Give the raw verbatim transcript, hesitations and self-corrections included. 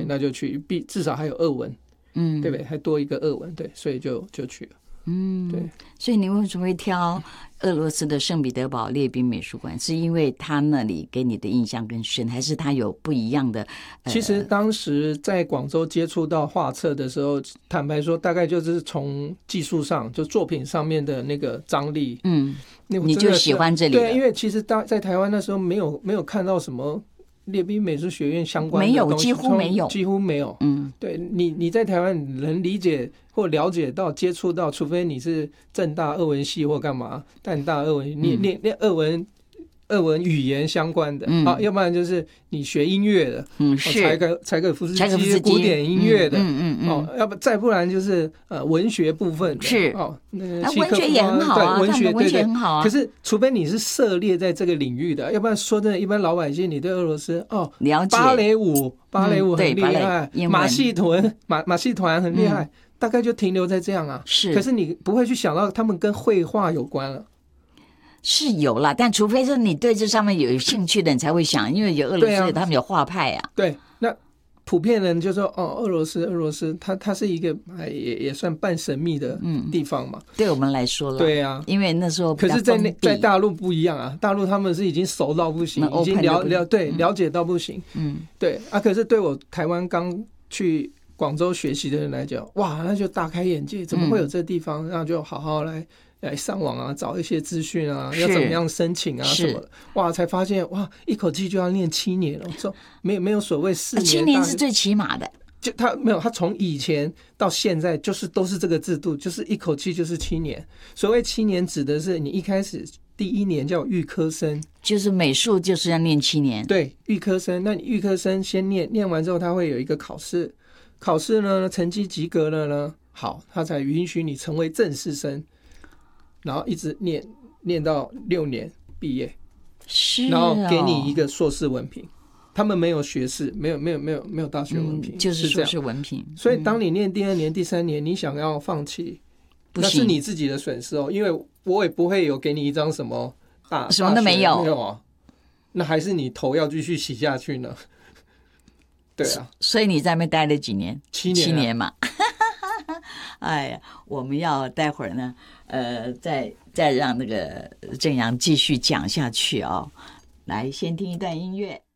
那就去，必至少还有俄文，嗯，对不对？还多一个俄文，对，所以就就去了。 嗯， 对。 所以你为什么会挑俄罗斯的圣彼得堡列宾美术馆？是因为他那里给你的印象更深，还是他有不一样的？呃、 其实当时在广州接触到画册的时候，坦白说，大概就是从技术上，就作品上面的那个张力，嗯， 你就喜欢这里了。 对，因为其实当在台湾那时候没有没有看到什么列宾美术学院相关的东西， 没有，几乎没有， 几乎没有。嗯，对你你在台湾能理解或了解到接触到，除非你是政大俄文系或干嘛，淡大俄文，你念念俄文。俄文语言相关的、嗯啊、要不然就是你学音乐的，嗯，是柴可柴可夫斯基古典音乐的，嗯嗯嗯，哦，要不再不然就是呃文学部分的， 是哦，那个啊、文学也很好啊， 对，文学文学很好啊。 可是除非你是涉猎在这个领域的，要不然说真的，一般老百姓你对俄罗斯哦了解， 芭蕾舞芭蕾舞很厉害， 嗯、 马戏团马马戏团很厉害、嗯，大概就停留在这样啊。 是， 可是你不会去想到他们跟绘画有关了。 是有啦，但除非是你对这上面有兴趣的，你才会想，因为有俄罗斯、啊、他们有画派啊。 对，那普遍人就说哦，俄罗斯，俄罗斯，它它是一个也也算半神秘的地方嘛。 嗯、对我们来说了， 对啊， 因为那时候可是在那在大陆不一样啊，大陆他们是已经熟到不行，已经了了对、嗯、了解到不行。嗯，对啊，可是对我台湾刚去广州学习的人来讲，哇，那就大开眼界，怎么会有这地方？嗯、然后就好好来。来上网啊，找一些资讯啊，要怎么样申请啊什么的，哇，才发现哇，一口气就要念七年了，说没有没有所谓四年， 七年是最起码的。 就他没有，他从以前到现在就是都是这个制度，就是一口气就是七年。所谓七年指的是你一开始第一年叫预科生， 就是美术就是要念七年。 对，预科生，那你预科生先念，念完之后他会有一个考试，考试呢成绩及格了呢，好，他才允许你成为正式生。然后一直念念到六年毕业， 是、哦， 然后给你一个硕士文凭。他们没有学士，没有没有没有没有大学文凭、 嗯，就是硕士文凭。 所以当你念第二年、第三年，你想要放弃，那是你自己的损失哦。因为我也不会有给你一张什么大什么都没有， 没有啊。那还是你头要继续洗下去呢？对啊。 所以你在那边待了几年？ 七年、啊， 七年嘛。哎呀，我们要待会儿呢，呃，再再让那个郑阳继续讲下去哦。来，先听一段音乐。